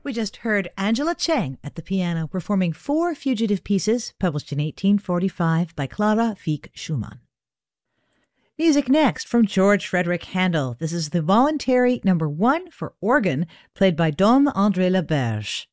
We just heard Angela Cheng at the piano performing 4 fugitive pieces published in 1845 by Clara Wieck Schumann. Music next from George Frederick Handel. This is the voluntary number 1 for organ, played by Dom André Laberge.